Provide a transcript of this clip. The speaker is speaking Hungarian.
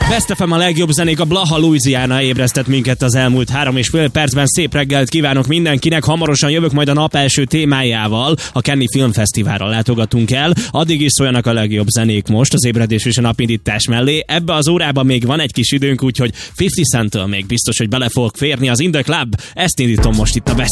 Best FM, a legjobb zenék, a Blaha Louisiana ébresztett minket az elmúlt 3,5 percben. Szép reggelt kívánok mindenkinek. Hamarosan jövök majd a nap első témájával. A Cannes Filmfesztiválra látogatunk el. Addig is szóljanak a legjobb zenék most az ébredés és a napindítás mellé. Ebbe az órában még van egy kis időnk, úgyhogy 50 Centtől még biztos, hogy bele fogok férni az In The Club. Ezt indítom most itt a Best